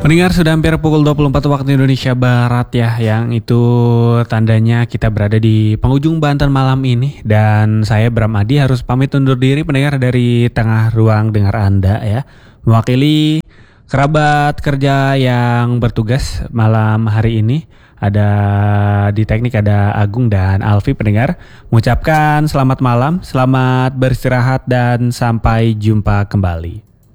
Pendengar, sudah hampir pukul 24 waktu Indonesia Barat ya, yang itu tandanya kita berada di penghujung Banten malam ini. Dan saya Bram Adi harus pamit undur diri pendengar dari tengah ruang dengar Anda ya. Mewakili kerabat kerja yang bertugas malam hari ini. Ada di teknik ada Agung dan Alfi pendengar. Mengucapkan selamat malam, selamat beristirahat dan sampai jumpa kembali.